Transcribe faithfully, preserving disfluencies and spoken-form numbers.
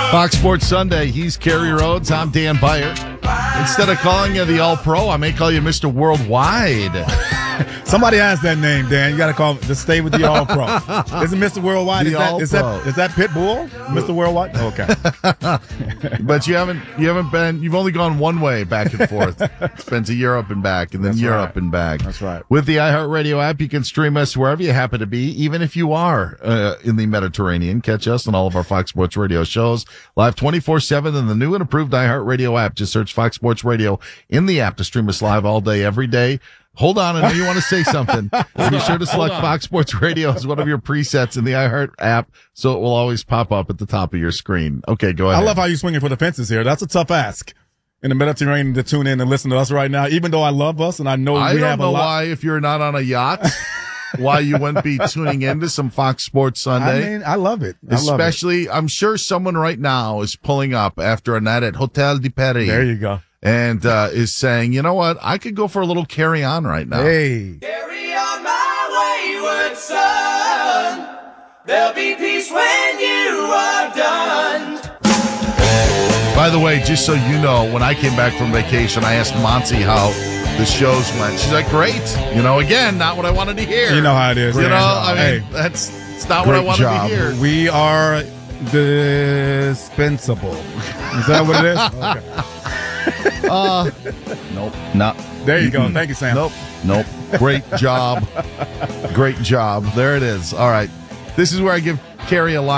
Fox Sports Sunday, he's Kerry Rhodes. I'm Dan Byer. Instead of calling you the All-Pro, I may call you Mister Worldwide. Somebody has that name, Dan. You got to call him. Just stay with the All-Pro. Isn't Mister Worldwide? The Is that, is, that, is that Pitbull? Mister Worldwide? Okay. But you haven't you haven't been, you've only gone one way back and forth. It's been to Europe and back, and then That's Europe right. and back. That's right. With the iHeartRadio app, you can stream us wherever you happen to be, even if you are uh, in the Mediterranean. Catch us on all of our Fox Sports Radio shows, live twenty-four seven in the new and improved iHeartRadio app. Just search Fox Sports Radio in the app to stream us live all day, every day. Hold on, I know you want to say something. Be sure to select Fox Sports Radio as one of your presets in the iHeart app, so it will always pop up at the top of your screen. Okay, go ahead. I love how you're swinging for the fences here. That's a tough ask in the Mediterranean to tune in and listen to us right now, even though I love us and I know I we don't have know a lot. why, if you're not on a yacht, why you wouldn't be tuning into some Fox Sports Sunday. I mean, I love it. I Especially, love it. I'm sure someone right now is pulling up after a night at Hotel de Paris. There you go. And uh, is saying, you know what, I could go for a little carry on right now. Hey. Carry on my wayward son. There'll be peace when you are done. By the way, just so you know, when I came back from vacation, I asked Monty how the shows went. She's like, great. You know, again, not what I wanted to hear. You know how it is. You man. know, I mean, Hey, that's it's not what I great wanted job. to hear. We are dispensable. Is that what it is? Okay. Uh, nope. Not. There you go. Thank you, Sam. Nope. Nope. Great job. Great job. There it is. All right. This is where I give Kerry a line.